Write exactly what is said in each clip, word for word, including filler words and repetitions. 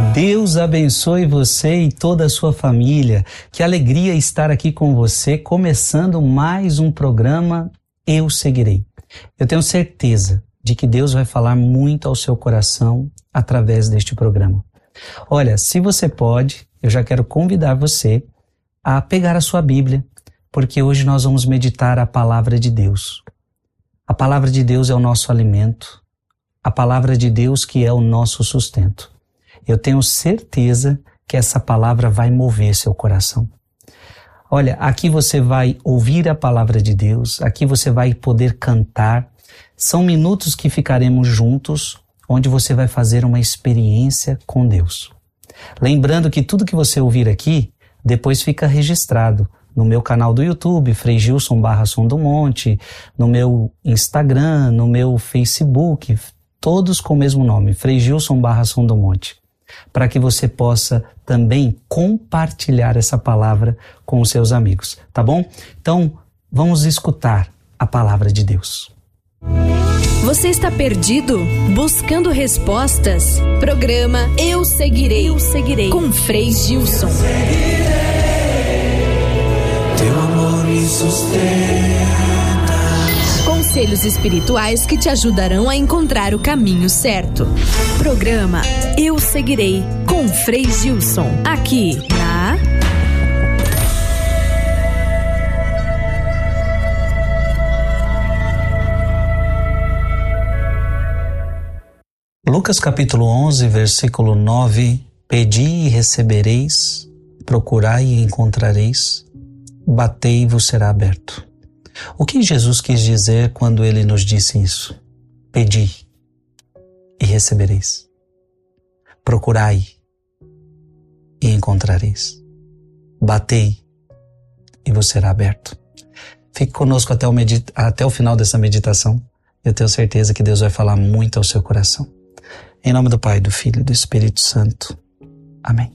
Deus abençoe você e toda a sua família. Que alegria estar aqui com você, começando mais um programa Eu Seguirei. Eu tenho certeza de que Deus vai falar muito ao seu coração através deste programa. Olha, se você pode, eu já quero convidar você a pegar a sua Bíblia, porque hoje nós vamos meditar a palavra de Deus. A palavra de Deus é o nosso alimento, a palavra de Deus que é o nosso sustento. Eu tenho certeza que essa palavra vai mover seu coração. Olha, aqui você vai ouvir a palavra de Deus, aqui você vai poder cantar. São minutos que ficaremos juntos, onde você vai fazer uma experiência com Deus. Lembrando que tudo que você ouvir aqui, depois fica registrado no meu canal do YouTube, Frei Gilson barra Som do Monte, no meu Instagram, no meu Facebook, todos com o mesmo nome, Frei Gilson barra Som do Monte, para que você possa também compartilhar essa palavra com os seus amigos, tá bom? Então, vamos escutar a palavra de Deus. Você está perdido? Buscando respostas? Programa Eu Seguirei, Eu Seguirei, com Frei Gilson. Teu amor me sustenta. Conselhos espirituais que te ajudarão a encontrar o caminho certo. Programa Eu Seguirei, com Frei Gilson, aqui na Lucas capítulo onze, versículo nove. Pedi e recebereis, procurai e encontrareis, batei e vos será aberto. O que Jesus quis dizer quando ele nos disse isso? Pedi e recebereis. Procurai e encontrareis. Batei e vos será aberto. Fique conosco até o, medita- até o final dessa meditação. Eu tenho certeza que Deus vai falar muito ao seu coração. Em nome do Pai, do Filho e do Espírito Santo. Amém.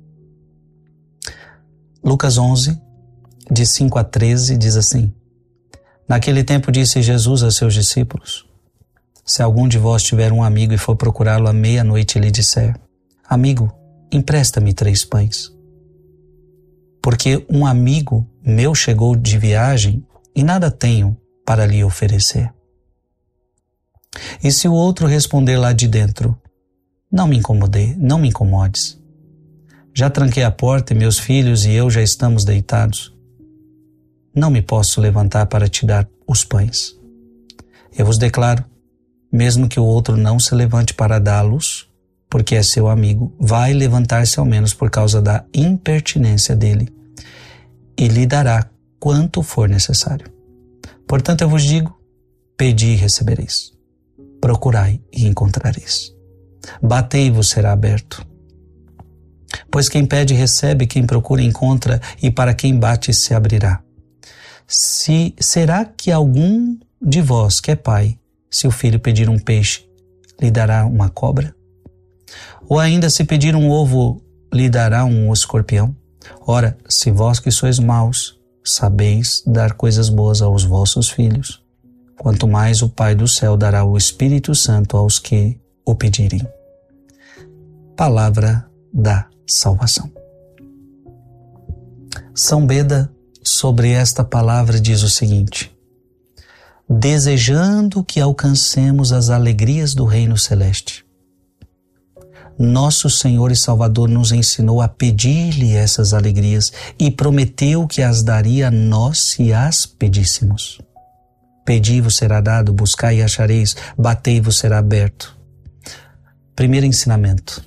Lucas onze, de cinco a treze, diz assim: Naquele tempo disse Jesus a seus discípulos: Se algum de vós tiver um amigo e for procurá-lo à meia-noite e lhe disser: Amigo, empresta-me três pães. Porque um amigo meu chegou de viagem e nada tenho para lhe oferecer. E se o outro responder lá de dentro: Não me incomodei, não me incomodes. Já tranquei a porta e meus filhos e eu já estamos deitados. Não me posso levantar para te dar os pães. Eu vos declaro, mesmo que o outro não se levante para dá-los, porque é seu amigo, vai levantar-se ao menos por causa da impertinência dele, e lhe dará quanto for necessário. Portanto, eu vos digo, pedi e recebereis. Procurai e encontrareis. Batei e vos será aberto. Pois quem pede recebe, quem procura encontra, e para quem bate se abrirá. Se, será que algum de vós que é pai, se o filho pedir um peixe, lhe dará uma cobra? Ou ainda se pedir um ovo, lhe dará um escorpião? Ora, se vós que sois maus, sabeis dar coisas boas aos vossos filhos, quanto mais o Pai do céu dará o Espírito Santo aos que o pedirem. Palavra da salvação. São Beda, sobre esta palavra, diz o seguinte: desejando que alcancemos as alegrias do reino celeste, nosso Senhor e Salvador nos ensinou a pedir-lhe essas alegrias e prometeu que as daria a nós se as pedíssemos. Pedi e vos será dado, buscai e achareis, batei e vos será aberto. Primeiro ensinamento.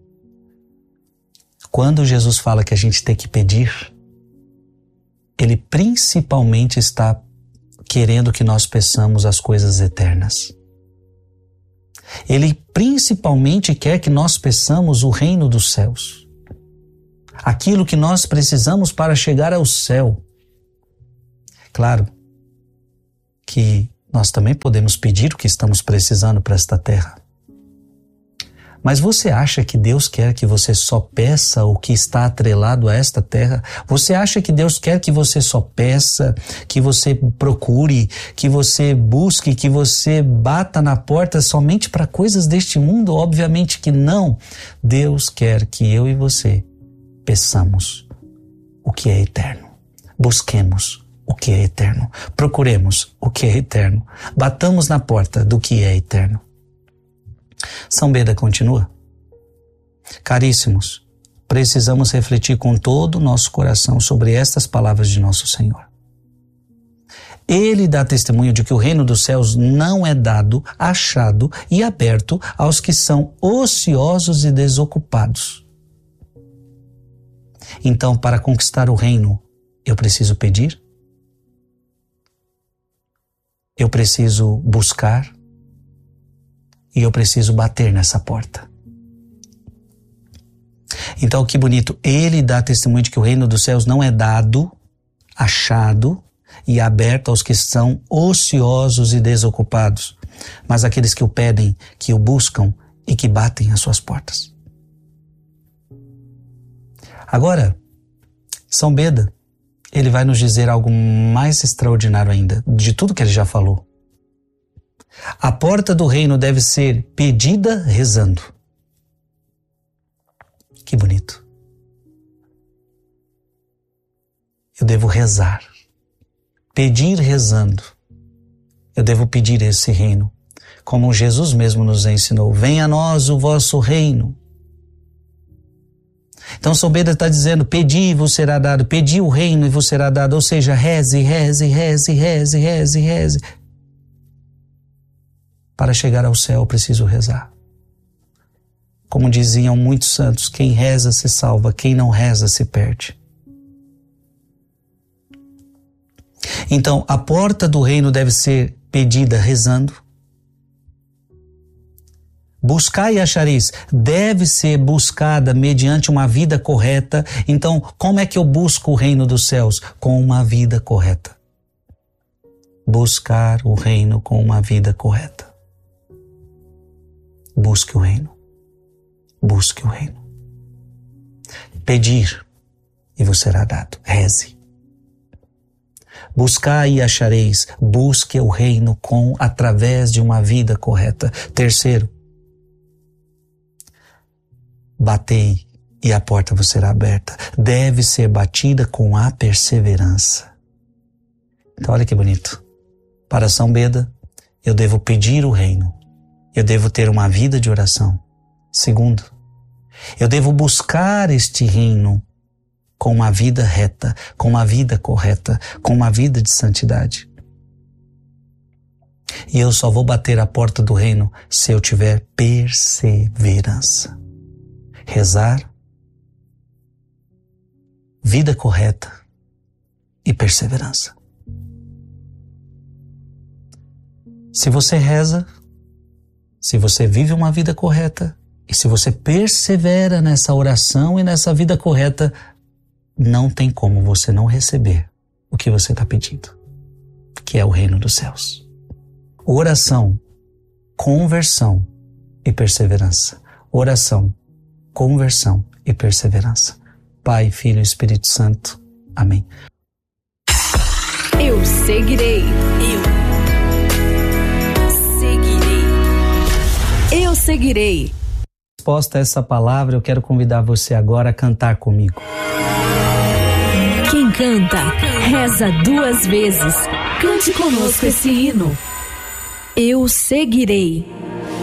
Quando Jesus fala que a gente tem que pedir, Ele principalmente está querendo que nós peçamos as coisas eternas. Ele principalmente quer que nós peçamos o reino dos céus. Aquilo que nós precisamos para chegar ao céu. Claro que nós também podemos pedir o que estamos precisando para esta terra. Mas você acha que Deus quer que você só peça o que está atrelado a esta terra? Você acha que Deus quer que você só peça, que você procure, que você busque, que você bata na porta somente para coisas deste mundo? Obviamente que não. Deus quer que eu e você peçamos o que é eterno. Busquemos o que é eterno. Procuremos o que é eterno. Batamos na porta do que é eterno. São Beda continua. Caríssimos, precisamos refletir com todo o nosso coração sobre estas palavras de nosso Senhor. Ele dá testemunho de que o reino dos céus não é dado, achado e aberto aos que são ociosos e desocupados. Então, para conquistar o reino, eu preciso pedir? Eu preciso buscar? E eu preciso bater nessa porta. Então, que bonito. Ele dá testemunho de que o reino dos céus não é dado, achado e aberto aos que são ociosos e desocupados, mas aqueles que o pedem, que o buscam e que batem às suas portas. Agora, São Beda, ele vai nos dizer algo mais extraordinário ainda, de tudo que ele já falou. A porta do reino deve ser pedida rezando. Que bonito. Eu devo rezar. Pedir rezando. Eu devo pedir esse reino. Como Jesus mesmo nos ensinou. Venha a nós o vosso reino. Então São Beda está dizendo, pedi e vos será dado. Pedi o reino e vos será dado. Ou seja, reze, reze, reze, reze, reze, reze. Para chegar ao céu, eu preciso rezar. Como diziam muitos santos, quem reza se salva, quem não reza se perde. Então, a porta do reino deve ser pedida rezando. Buscar e achareis deve ser buscada mediante uma vida correta. Então, como é que eu busco o reino dos céus? Com uma vida correta. Buscar o reino com uma vida correta. Busque o reino. Busque o reino. Pedir e vos será dado. Reze. Buscai e achareis. Busque o reino com, através de uma vida correta. Terceiro, batei e a porta vos será aberta. Deve ser batida com a perseverança. Então olha que bonito. Para São Beda, eu devo pedir o reino. Eu devo ter uma vida de oração. Segundo, eu devo buscar este reino com uma vida reta, com uma vida correta, com uma vida de santidade. E eu só vou bater a porta do reino se eu tiver perseverança. Rezar, vida correta e perseverança. Se você reza, se você vive uma vida correta e se você persevera nessa oração e nessa vida correta, não tem como você não receber o que você está pedindo, que é o reino dos céus. Oração, conversão e perseverança. Oração, conversão e perseverança. Pai, Filho e Espírito Santo. Amém. Eu seguirei. Eu Eu seguirei. Resposta a essa palavra, eu quero convidar você agora a cantar comigo. Quem canta, reza duas vezes. Cante conosco esse hino. Eu seguirei.